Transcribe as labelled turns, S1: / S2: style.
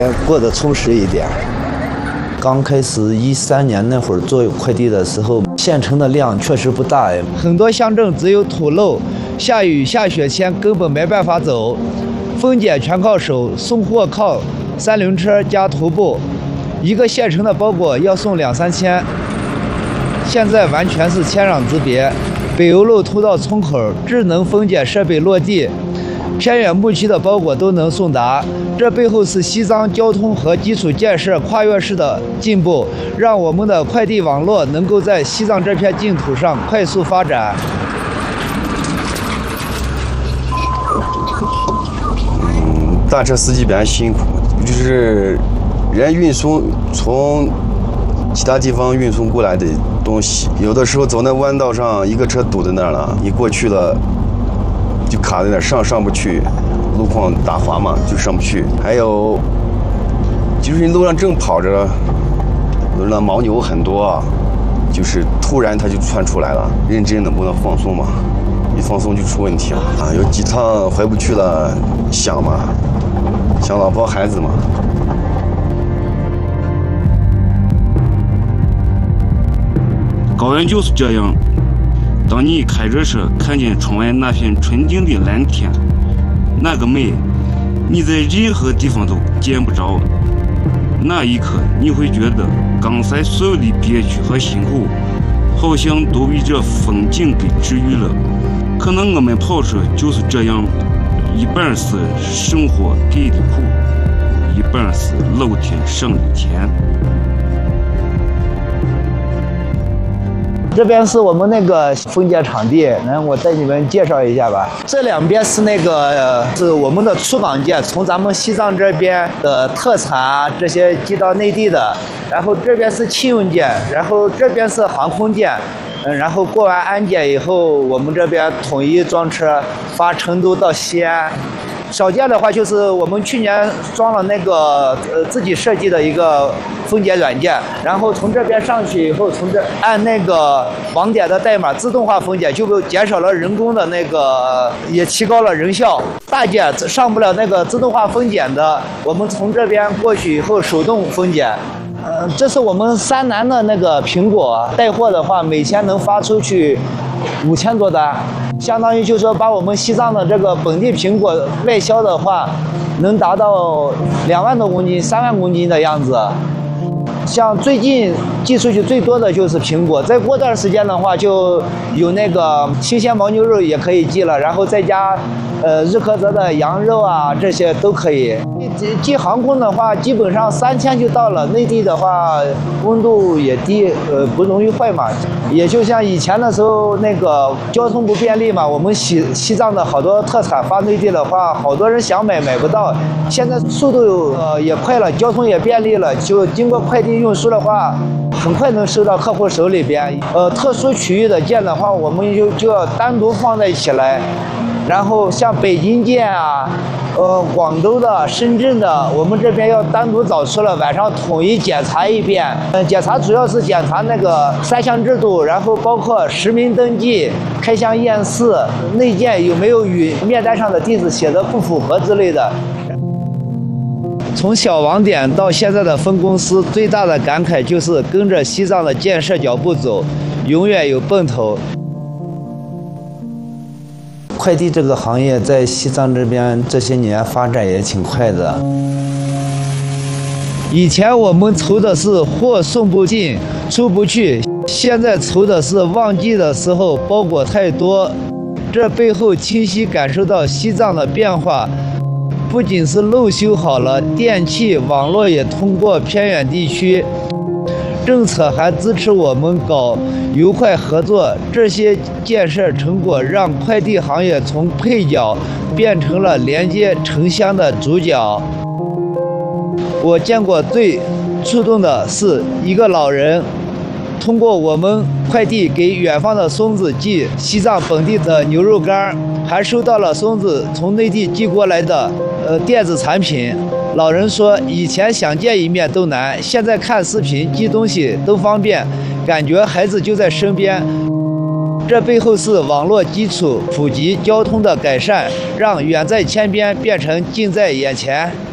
S1: 过得充实一点。刚开始13年那会儿做快递的时候，县城的量确实不大，很多乡镇只有土路，下雨下雪天根本没办法走，分拣全靠手，送货靠3轮车加徒步，一个县城的包裹要送2、3千。现在完全是天壤之别。北欧路通到村口，智能分拣设备落地，偏远牧区的包裹都能送达。这背后是西藏交通和基础建设跨越式的进步，让我们的快递网络能够在西藏这片净土上快速发展。
S2: 大车司机比较辛苦，就是人运送从其他地方运送过来的东西，有的时候走那弯道上，一个车堵在那儿了，你过去了就卡在那儿，上不去，路况打滑嘛，就上不去。还有就是你路上正跑着，那牦牛很多，就是突然它就窜出来了，认真的不能放松嘛，一放松就出问题了啊！有几趟回不去了，想嘛，想老婆孩子嘛。
S3: 高原就是这样，当你开着车看见窗外那片纯净的蓝天，那个美，你在任何地方都见不着。那一刻，你会觉得刚才所有的憋屈和辛苦，好像都被这风景给治愈了。可能我们跑车就是这样，一半是生活给的苦，一半是老天赏的甜。
S1: 这边是我们那个分拣场地，我带你们介绍一下吧。这两边是是我们的出港件，从咱们西藏这边的特产啊这些寄到内地的。然后这边是轻用件，然后这边是航空件。然后过完安检以后，我们这边统一装车发成都到西安。少见的话就是我们去年装了那个自己设计的一个分拣软件，然后从这边上去以后，从这按那个网点的代码自动化分拣，就减少了人工的也提高了人效。大件上不了那个自动化分拣的，我们从这边过去以后手动分拣。这是我们山南的那个苹果带货的话，每天能发出去5000多单，相当于就是说把我们西藏的这个本地苹果外销的话，能达到2万多公斤、3万公斤的样子。像最近寄出去最多的就是苹果，再过段时间的话，就有那个新鲜牦牛肉也可以寄了，然后再加日喀则的羊肉啊，这些都可以。寄航空的话，基本上3天就到了。内地的话，温度也低，不容易坏嘛。也就像以前的时候，那个交通不便利嘛，我们西藏的好多特产发内地的话，好多人想买不到。现在速度也快了，交通也便利了，就经过快递运输的话，很快能收到客户手里边。特殊区域的件的话，我们就要单独放在起来。然后像北京件啊，广州的、深圳的，我们这边要单独找出了，晚上统一检查一遍。检查主要是检查那个3项制度，然后包括实名登记、开箱验视、内件有没有与面单上的地址写的不符合之类的。从小网点到现在的分公司，最大的感慨就是跟着西藏的建设脚步走，永远有奔头。快递这个行业在西藏这边这些年发展也挺快的。以前我们愁的是货送不进、出不去，现在愁的是旺季的时候包裹太多。这背后清晰感受到西藏的变化，不仅是路修好了，电气、网络也通过偏远地区。政策还支持我们搞油快合作，这些建设成果让快递行业从配角变成了连接城乡的主角。我见过最触动的是一个老人，通过我们快递给远方的孙子寄西藏本地的牛肉干，还收到了孙子从内地寄过来的电子产品。老人说，以前想见一面都难，现在看视频寄东西都方便，感觉孩子就在身边。这背后是网络基础普及、交通的改善，让远在天边变成近在眼前。